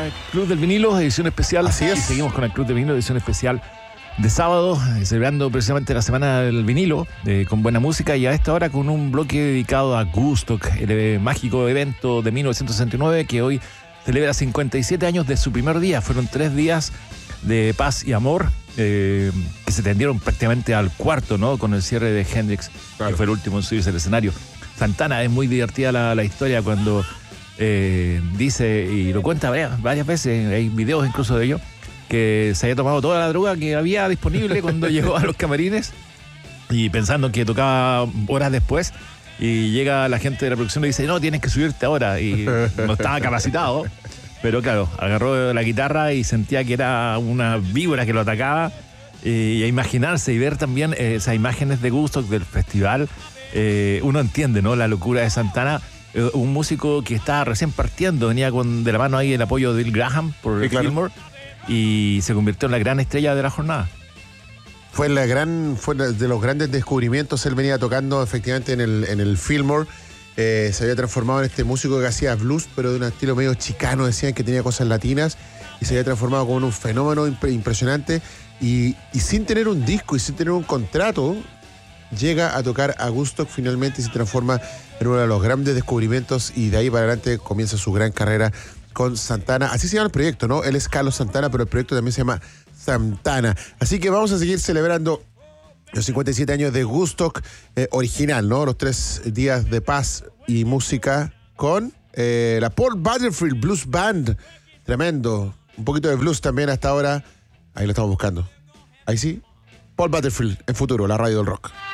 Club del Vinilo, edición especial. Así es. Y seguimos con el Club del Vinilo, edición especial de sábado, celebrando precisamente la semana del vinilo, con buena música, y a esta hora con un bloque dedicado a Woodstock, el mágico evento de 1969 que hoy celebra 57 años de su primer día. Fueron 3 días de paz y amor, que se tendieron prácticamente al cuarto, ¿no? Con el cierre de Hendrix, claro, que fue el último en subirse al escenario. Santana, es muy divertida la historia cuando dice, y lo cuenta varias veces, hay videos incluso de ello, que se había tomado toda la droga que había disponible cuando llegó a los camarines, y pensando que tocaba horas después, y llega la gente de la producción y dice, no, tienes que subirte ahora, y no estaba capacitado, pero claro, agarró la guitarra y sentía que era una víbora que lo atacaba, y a imaginarse y ver también esas imágenes de Woodstock del festival, uno entiende, ¿no?, la locura de Santana. Un músico que estaba recién partiendo, venía de la mano ahí el apoyo de Bill Graham por Fillmore, y se convirtió en la gran estrella de la jornada. Fue de los grandes descubrimientos. Él venía tocando efectivamente en el Fillmore. Se había transformado en este músico que hacía blues, pero de un estilo medio chicano, decían que tenía cosas latinas, y se había transformado como en un fenómeno impresionante. Y sin tener un disco y sin tener un contrato, llega a tocar a Woodstock finalmente y se transforma en uno de los grandes descubrimientos, y de ahí para adelante comienza su gran carrera con Santana. Así se llama el proyecto, ¿no? Él es Carlos Santana, pero el proyecto también se llama Santana. Así que vamos a seguir celebrando los 57 años de Woodstock original, ¿no? Los 3 días de paz y música con la Paul Butterfield Blues Band. Tremendo. Un poquito de blues también hasta ahora. Ahí lo estamos buscando. Ahí sí. Paul Butterfield en Futuro, la radio del rock.